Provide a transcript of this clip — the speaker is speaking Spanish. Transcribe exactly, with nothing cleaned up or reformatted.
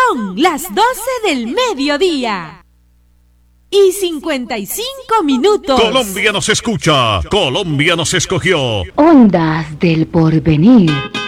Son las doce del mediodía y cincuenta y cinco minutos. Colombia nos escucha, Colombia nos escogió. Ondas del Porvenir.